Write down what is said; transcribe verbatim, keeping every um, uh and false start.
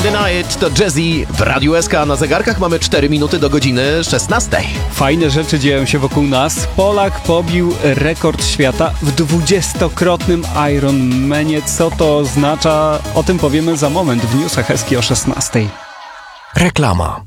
the Night to Jazzy w Radiu S K. Na zegarkach mamy cztery minuty do godziny szesnastej. Fajne rzeczy dzieją się wokół nas. Polak pobił rekord świata w dwudziestokrotnym Ironmanie. Co to oznacza? O tym powiemy za moment w newsach Eski o szesnastej. Reklama.